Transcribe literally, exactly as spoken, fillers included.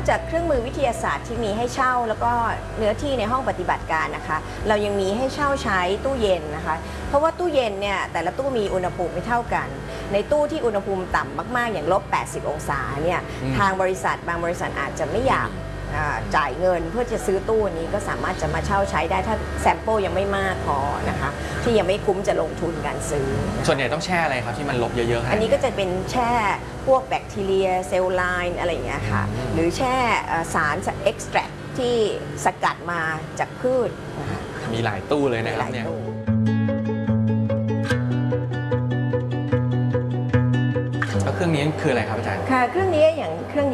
อกจากเครื่องมือวิทยาศาสตร์ที่มีให้เช่าแล้วก็เนื้อที่ในห้องปฏิบัติการนะคะเรายังมีให้เช่าใช้ตู้เย็นนะคะเพราะว่าตู้เย็นเนี่ยแต่ละตู้มีอุณหภูมิไม่เท่ากันในตู้ที่อุณหภูมิต่ำมากๆอย่างลบแปดสิบองศาเนี่ยทางบริษัทบางบริษัทอาจจะไม่อยากจ่ายเงินเพื่อจะซื้อตู้นี้ก็สามารถจะมาเช่าใช้ได้ถ้าแซมเปิลยังไม่มากพอนะคะที่ยังไม่คุ้มจะลงทุนการซื้อส่วนใหญ่ต้องแช่อะไรครับที่มันลบเยอะๆอันนี้ก็จะเป็นแช่พวกแบคทีเรียเซลล์ไลน์อะไรอย่างเงี้ยค่ะหรือแช่สารเอ็กซ์แทรที่สกัดมาจากพืชนะคะมีหลายตู้เลยนะครับเนี่ยแล้วเครื่องนี้คืออะไรครับอาจารย์ค่ะเครื่องนี้อย่างเครื่อง